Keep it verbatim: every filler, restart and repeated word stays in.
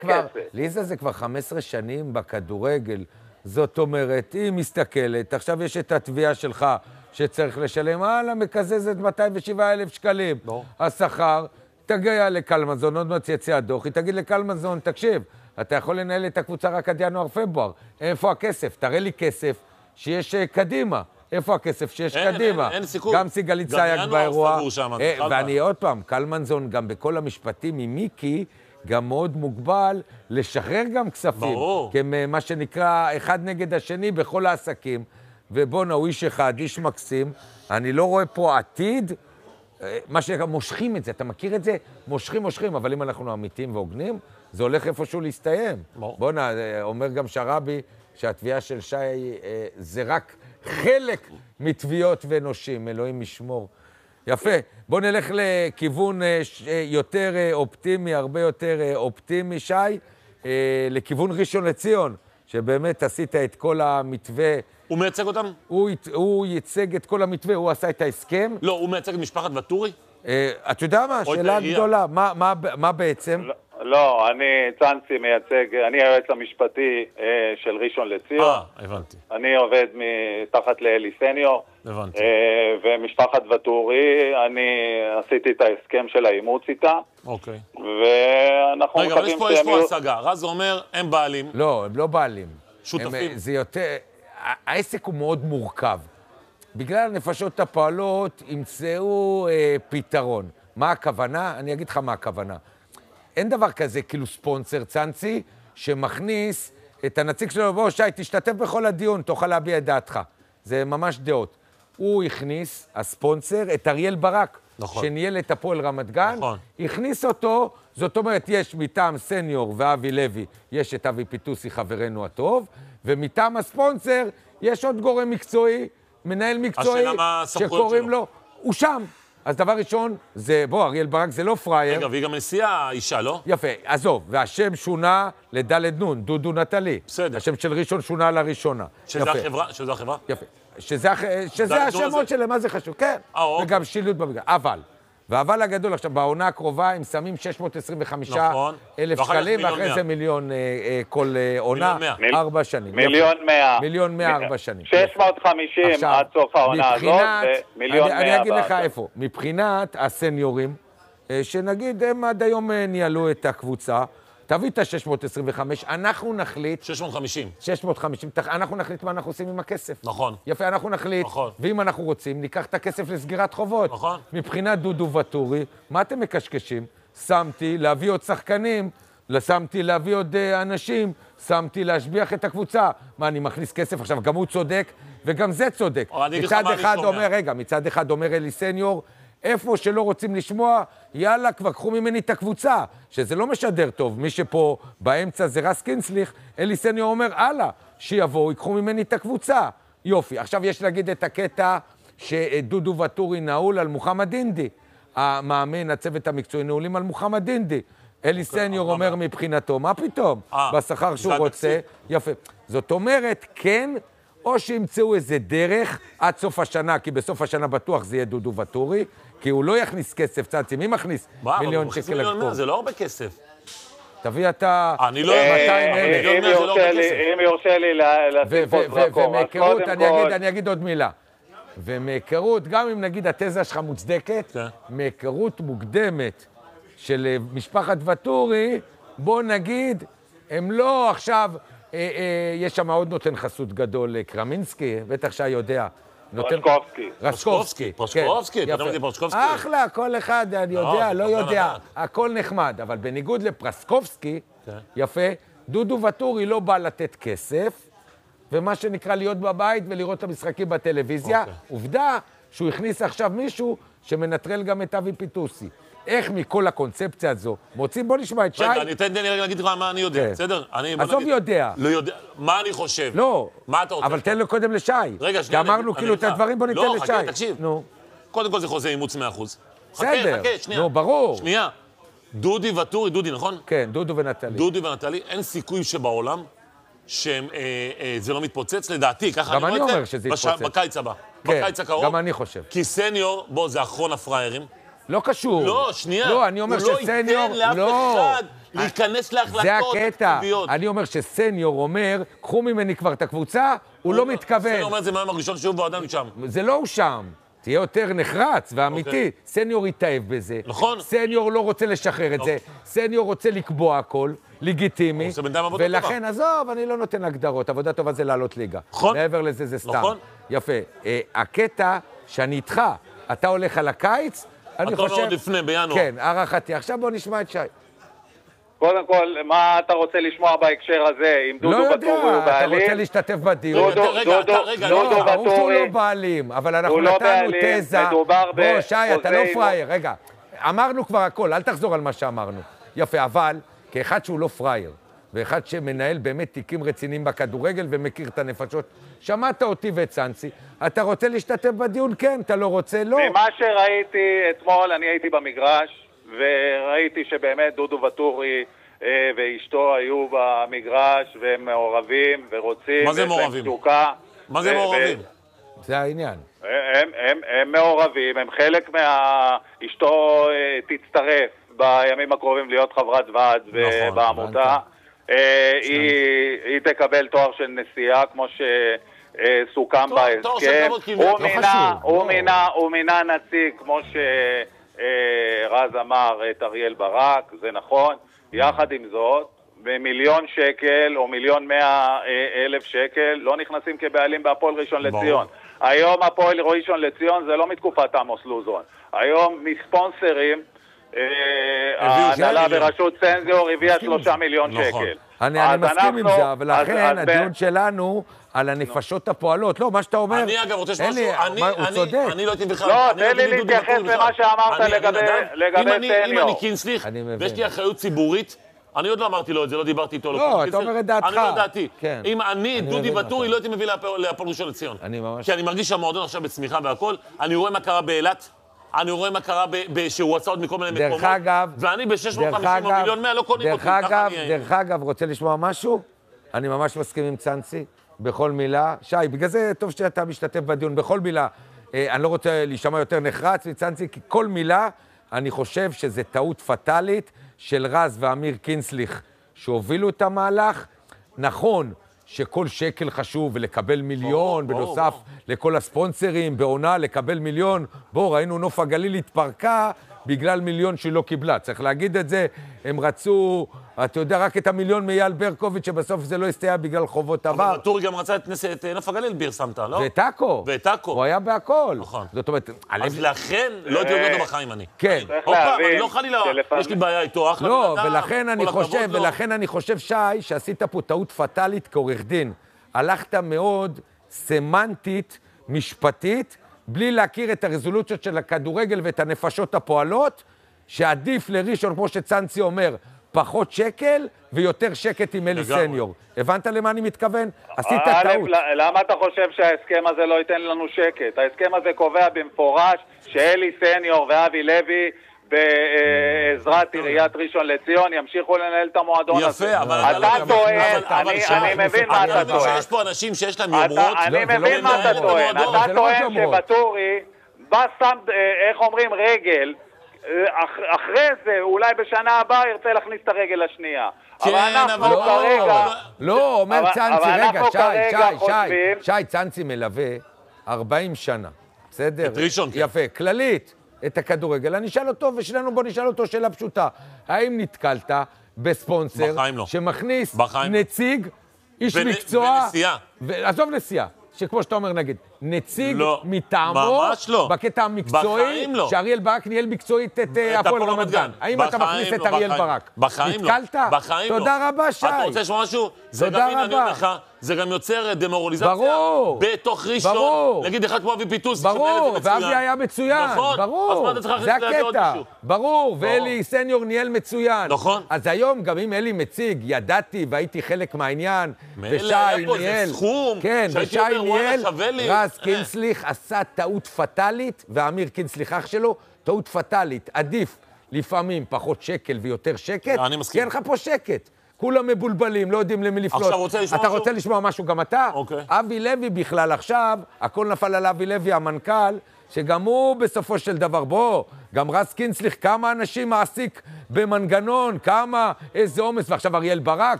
כבר, כסף. ליזה זה כבר חמש עשרה שנים בכדורגל. זאת אומרת, היא מסתכלת, עכשיו יש את התביעה שלך שצריך לשלם, הלאה, מקזזת מאתיים ושבעה אלף שקלים. בוא. השכר, תגיע לקלמזון, עוד מעט יצא הדוח, היא תגיד לקלמזון, תקשיב, אתה יכול לנהל את הקבוצה רק עד ינואר-פברואר, איפה הכסף? תראה לי כסף שיש קדימה. איפה הכסף שיש אין, קדימה? אין, אין סיכוי. גם סיגלית צייק באירוע. שם, אה, ואני עוד פעם, קלמנזון גם בכל המשפטים עם מיקי, גם מאוד מוגבל לשחרר גם כספים. ברור. כמה שנקרא אחד נגד השני בכל העסקים. ובואו, הוא איש אחד, איש מקסים. אני לא רואה פה עתיד, מה שנקרא, מושכים את זה. אתה מכיר את זה? מושכים, מושכים. אבל אם אנחנו אמיתיים והוגנים, זה הולך איפשהו להסתיים. בואו, אומר גם שרבי, שהתביעה של שי זה רק חלק מתביעות ונושים. אלוהים ישמור. יפה. בואו נלך לכיוון יותר אופטימי, הרבה יותר אופטימי, שי, לכיוון ראשון לציון, שבאמת עשית את כל המתווה. הוא מייצג אותם? הוא, הוא ייצג את כל המתווה, הוא עשה את ההסכם. לא, הוא מייצג את משפחת וטורי? אתה יודע מה? שאלה גדולה. מה, מה, מה בעצם? לא, לא, אני צאנצי מייצג, אני היועץ המשפטי אה, של ראשון לציון. אה, הבנתי. אני עובד מתחת לאלי סניור. הבנתי. אה, ומשפחת וטורי, אני עשיתי את ההסכם של האימוץ איתה. אוקיי. ואנחנו רגע, אבל יש פה, יש פה השגה. רז אומר, הם בעלים. לא, הם לא בעלים. שותפים. הם, זה יותר, העסק הוא מאוד מורכב. בגלל הנפשות הפועלות ימצאו אה, פתרון. מה הכוונה? אני אגיד לך מה הכוונה. אין דבר כזה כאילו ספונסר צאנצי שמכניס את הנציג שלו, בוא שי, תשתתף בכל הדיון, תוכל להביע את דעתך. זה ממש דעות. הוא הכניס, הספונסר, את אריאל ברק, נכון. שניהל את הפועל רמת גן, נכון. הכניס אותו, זאת אומרת, יש מטעם סניור ואבי לוי, יש את אבי פיטוסי, חברנו הטוב, ומטעם הספונסר יש עוד גורם מקצועי, מנהל מקצועי, שקוראים לו, הוא שם. אז דבר ראשון, זה, בוא, אריאל ברק זה לא פרייר. רגע, והיא גם נשיאה אישה, לא? יפה, עזוב, והשם שונה לדלת נון, דודו נטלי. בסדר. השם של ראשון שונה לראשונה. שזה יפה. החברה? שזה החברה? יפה. שזה, שזה השמות שלהם, מה זה חשוב? כן. אה, אוקיי. וגם שילוט במגע. אבל, והאבל הגדול עכשיו, בעונה הקרובה הם שמים שש מאות עשרים וחמישה נכון. אלף ואחר כך שקלים, מיליון ואחרי מאה. זה מיליון אה, אה, כל אה, עונה, מיליון מאה. ארבע שנים. מיליון יפה. מאה. מיליון מאה, ארבע שנים. שש מאות וחמישים עכשיו, עד סוף העונה הזאת, מבחינת- ומיליון אני, מאה. אני אגיד לך הבאה. איפה. מבחינת הסניורים, אה, שנגיד הם עד היום אה, ניהלו את הקבוצה, תביא את ה-שש מאות עשרים וחמש, אנחנו נחליט, שש מאות וחמישים. שש מאות וחמישים, תח- אנחנו נחליט מה אנחנו עושים עם הכסף. נכון. יפה, אנחנו נחליט, נכון. ואם אנחנו רוצים, ניקח את הכסף לסגירת חובות. נכון. מבחינת דודו וטורי, מה אתם מקשקשים? שמתי להביא עוד שחקנים, שמתי להביא עוד uh, אנשים, שמתי להשביח את הקבוצה. מה, אני מכניס כסף עכשיו? גם הוא צודק, וגם זה צודק. אני אגיד לך מצד מה אני אחד שומע. אומר, רגע, מצד אחד אומר אלי סניור, איפה שלא רוצים לשמוע, יאללה, כבר קחו ממני את הקבוצה, שזה לא משדר טוב. מי שפה באמצע זה רס קינסליך, אלי סניור אומר, הלאה, שיבואו, ייקחו ממני את הקבוצה. יופי. עכשיו יש להגיד את הקטע שדודו וטורי נעול על מוחמד אינדי. המאמן, הצוות המקצועי נעולים על מוחמד אינדי. אלי סניור אומר מבחינתו, מה פתאום? בשכר שהוא רוצה. יפה. זאת אומרת, כן, או שימצאו איזה דרך עד סוף השנה, כי בסוף השנה בטוח זה יהיה דודו וטורי, כי הוא לא יכניס כסף, צאצי, מי מכניס מיליון שקל לקפור? זה לא הרבה כסף. תביא אתה אני לא... מאתיים אלף. אם יורשה לי, אם יורשה לי לשים פה זרקור, אז ומהיכרות, קודם אני אגיד, כל, אני אגיד עוד מילה. ומהיכרות, גם אם נגיד התזה שלך מוצדקת, כן. מהיכרות מוקדמת של אה, משפחת וטורי, בוא נגיד, הם לא עכשיו, אה, אה, יש שם עוד נותן חסות גדול, אה, קרמינסקי, בטח שי יודע. נותן- רשקובסקי. רשקובסקי. פרושקובסקי, כן, אתה יודע יפה. מי זה פרושקובסקי? אחלה, כל אחד, אני יודע, זה לא חבר יודע, ענק. הכל נחמד, אבל בניגוד לפרסקובסקי, כן. יפה, דודו וטורי לא בא לתת כסף, ומה שנקרא להיות בבית ולראות את המשחקים בטלוויזיה, אוקיי. עובדה שהוא הכניס עכשיו מישהו שמנטרל גם את אבי פיטוסי. איך מכל הקונספציה הזו מוצאים? בוא נשמע את שי. רגע, אני אתן לי רגע להגיד לך מה אני יודע, כן. בסדר? אני- בוא עזוב נגיד- יודע. לא יודע. מה אני חושב? לא, מה אתה רוצה? אבל תן לו קודם לשי. רגע, כי שנייה. אמרנו אני- כאילו אני את הדברים, בוא ניתן לא, לשי. חכה, תקשיב. נו, קודם כל זה חוזה אימוץ מאה אחוז. חכה, בסדר. חכה, שנייה. נו, ברור. שנייה. דודי וטורי, דודי, נכון? כן, דודו ונטלי. דודי ונטלי, אין סיכוי שבעולם שזה לא מתפוצץ, לדעתי, ככה גם אני אני רואה את זה. אומר שזה בש- יתפוצץ. בקיץ הבא. כן, בקיץ הקרוב. גם אני חושב. כי סניור, בוא, זה אחרון הפריירים. לא קשור. לא, שנייה. לא, אני אומר שסניור... הוא לא ייתן לאף לא. אחד להיכנס להחלטות זה הקטע. תקציביות. אני אומר שסניור אומר, קחו ממני כבר את הקבוצה, הוא לא מתכוון. סניור אומר את זה מהיום הראשון שהוא ועדיין שם. זה לא הוא שם. תהיה יותר נחרץ ואמיתי. סניור יתאהב בזה. נכון. סניור לא רוצה לשחרר את זה. סניור רוצה לקבוע הכל, לגיטימי. עושה בינתיים עבודה טובה. ולכן, עזוב, אני לא נותן הגדרות. עבודה טובה זה לעלות ליגה. נכון. מעבר לזה זה סתם. נכון. יפה. הקטע שאני איתך, אתה הולך על הקיץ, אני חושב... אתה אומר עוד לפני, בינואר. כן, הערכתי. עכשיו בוא נשמע את שי. קודם כל, מה אתה רוצה לשמוע בהקשר הזה? אם דודו לא ואטורי הוא יודע, אתה בעלים? רוצה להשתתף בדיון. דודו, רגע, דודו, אתה- רגע, דודו לא, ברור שהוא ואטורי, לא בעלים, אבל אנחנו הוא לא נתנו בעלים, תזה. מדובר בוא, שי, אתה לא בחוזי- פראייר, רגע. אמרנו כבר הכל, אל תחזור על מה שאמרנו. יפה, אבל כאחד שהוא לא פראייר, ואחד שמנהל באמת תיקים רציניים בכדורגל ומכיר את הנפשות, שמעת אותי ואת סנסי, אתה רוצה להשתתף בדיון? כן, אתה לא רוצה? לא. ממה שראיתי אתמול, אני הייתי במגרש, וראיתי שבאמת דודו ואטורי אה, ואשתו היו במגרש, והם מעורבים ורוצים. מה זה ויש להם מעורבים? תשוקה. מה זה ו- מעורבים? זה העניין. הם, הם, הם מעורבים, הם חלק מה... אשתו אה, תצטרף בימים הקרובים להיות חברת ועד נכון, בעמותה. הבנת. אה, היא, היא תקבל תואר של נשיאה, כמו שסוכם תואר- תואר של בהסכם. כבוד כביכול. הוא לא מינה, חשוב, הוא לא. מינה, הוא מינה נציג, כמו שרז אמר, את אריאל ברק, זה נכון. יחד עם זאת, במיליון שקל או מיליון מאה אלף שקל לא נכנסים כבעלים בהפועל ראשון ברור. לציון. היום הפועל ראשון לציון זה לא מתקופת עמוס לוזון. היום מספונסרים, אה, הביאו שני ההנהלה מיליון. בראשות סנזור הביאה מסכים עם שלושה זה. מיליון נכון. שקל. אני, אני אז מסכים עם אנחנו- זה, אבל אז- לכן אז הדיון ב- שלנו על הנפשות הפועלות. לא, מה שאתה אומר... אני אגב רוצה אין לי- שמשהו, אני, מה, הוא אני, צודק. אני לא הייתי בכלל. לא, אני תן לי הייתי מדודו להתייחס ואטורי למה בכלל. שאמרת אני- לגבי- אני- לגבי אם אני- אם סניור. אני קינסליך, אני מבין. ויש לי אחריות ציבורית, אני עוד לא אמרתי לו את זה, לא דיברתי איתו. לא, קינסליך. אתה אומר את דעתך. אני אומר את דעתי. כן. אם אני, אני דודי מבין מה ואטורי, אתה- לא הייתי מביא להפועל להפועל ראשון לציון. אני ממש... כי אני מרגיש שהמועדון עכשיו בצמיחה והכל, אני רואה מה קרה באילת, אני רואה מה קרה ב- ב- שהוא עשה עוד מכל מיני דרך מקומות, אגב, ואני ב-שש מאות דרך וחמישים או אגב, מיליון מאה לא קונים דרך אותי. ככה אגב, אני- דרך אגב, רוצה לשמוע משהו? אני ממש מסכים עם צאנסי, בכל מילה. שי, בגלל זה טוב שאתה משתתף בדיון, בכל מילה. אה, אני לא רוצה להישמע יותר נחרץ מצאנסי, כי כל מילה, אני חושב שזה טעות פטאלית של רז ואמיר קינסליך, שהובילו את המהלך. נכון שכל שקל חשוב, ולקבל מיליון, ברור, בנוסף ברור. לכל הספונסרים, בעונה לקבל מיליון. בוא, ראינו נוף הגליל התפרקה בגלל מיליון שהיא לא קיבלה. צריך להגיד את זה, הם רצו, אתה יודע, רק את המיליון מאייל ברקוביץ', שבסוף זה לא הסתייע בגלל חובות עבר. אבל ואטורי גם רצה את נס- את נוף הגליל ביר שמת, לא? ואת עכו. ואת עכו. הוא היה בהכל. נכון. זאת אומרת, הלב... אז לכן לא הייתי אומר אותו בחיים אני. כן. צריך עוד פעם, להבין אני לא חלילה, שלפעמים- יש לי בעיה איתו, אחלה לא, בן אדם, ולכן אני כל הכבוד חושב, לו. ולכן אני חושב, שי, שעשית פה טעות פטאלית כעורך דין. הלכת מאוד סמנטית, משפטית, בלי להכיר את הרזולוציות של הכדורגל ואת הנפשות הפועלות, שעדיף לראשון, כמו שצאנסי אומר, פחות שקל ויותר שקט עם אלי לגמרי. סניור. הבנת למה אני מתכוון? עשית א', טעות. ל- למה אתה חושב שההסכם הזה לא ייתן לנו שקט? ההסכם הזה קובע במפורש שאלי סניור ואבי לוי בעזרת עיריית ראשון לציון ימשיכו לנהל את המועדון יפה, הזה. אבל אתה לא טועה, אבל- אבל אני- שי, אני מבין מה אני אתה מבין טוען. שיש פה אנשים שיש להם אתה- יומרות. אני לא, זה מבין לא מה אתה מנהל את טוען. המועדון, אתה זה לא טוען רק יומרות. שבטורי בא שם, אה, איך אומרים, רגל. אה, אח- אחרי זה, אולי בשנה הבאה ירצה להכניס את הרגל השנייה. כן, אבל אנחנו אבל- לא, כרגע... לא, אומר אבל- צאנסי, אבל רגע, אנחנו שי, כרגע שי, שי, חושבים- שי, צאנסי מלווה ארבעים שנה, בסדר? את ראשון, כן. יפה, כללית, את הכדורגל. אני אשאל אותו, ושנינו בוא נשאל אותו שאלה פשוטה. האם נתקלת בספונסר בחיים לא. שמכניס בחיים. נציג, איש ונ- מקצוע... ונסיעה. ו- עזוב נסיעה. שכמו שאתה אומר, נגיד, נציג לא, מטעמו, ממש לא. בקטע המקצועי, בחיים לא. שאריאל ברק ניהל מקצועית את אה, את הפועל הפועל רמת רמת גן. גן. האם אתה בחיים מכניס את לא, אריאל בחיים. ברק? בחיים לא. נתקלת? בחיים לא. תודה רבה, שי. אתה רוצה לשמוע משהו? זה תודה גם, הנה, אני אומר רבה. לך, זה גם יוצר דמורליזציה. ברור. בתוך ראשון. ברור. נגיד אחד כמו אבי פיטוס. ברור, שמנהל את זה מצוין. ואבי היה מצוין, נכון. ברור, אז מה אתה צריך זה להכניס לידי עוד הקטע, מישהו? ברור, ואלי סניור ניהל מצוין. נכון. אז היום, גם אם אלי מציג, ידעתי והייתי חלק מהעניין, מילא, ושי היה פה איזה ניהל, סכום, כן, שהייתי ושי אומר, וואלה, ניהל, שווה לי. רז אה. קינסליך עשה טעות פטאלית, ואמיר קינסליך אח שלו, טעות פטאלית, עדיף לפעמים פחות שקל ויותר שקט, אני מסכים. כי אין לך פה שקט. כולם מבולבלים, לא יודעים למי לפנות. עכשיו רוצה לשמוע אתה משהו? רוצה לשמוע משהו גם אתה? אוקיי. אבי לוי בכלל עכשיו, הכל נפל על אבי לוי, המנכ"ל, שגם הוא בסופו של דבר, בוא, גם רז קינסטליך, כמה אנשים מעסיק במנגנון, כמה, איזה אומץ, ועכשיו אריאל ברק,